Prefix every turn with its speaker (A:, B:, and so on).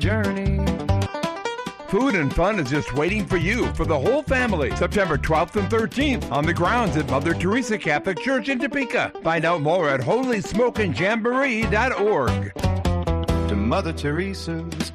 A: journey.
B: Food and fun is just waiting for you for the whole family. September 12th and 13th on the grounds at Mother Teresa Catholic Church in Topeka. Find out more at holysmokingjamboree.org.
A: To Mother Teresa's